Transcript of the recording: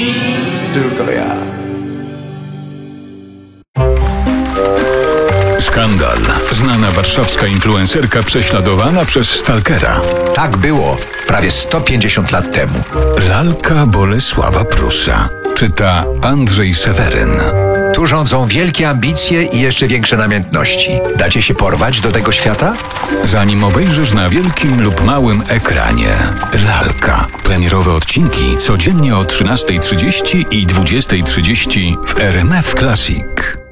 Tylko ja. Skandal. Znana warszawska influencerka prześladowana przez stalkera. Tak było prawie 150 lat temu. Lalka Bolesława Prusa. Czyta Andrzej Seweryn. Tu rządzą wielkie ambicje i jeszcze większe namiętności. Dacie się porwać do tego świata? Zanim obejrzysz na wielkim lub małym ekranie. Lalka. Premierowe odcinki codziennie o 13:30 i 20:30 w RMF Classic.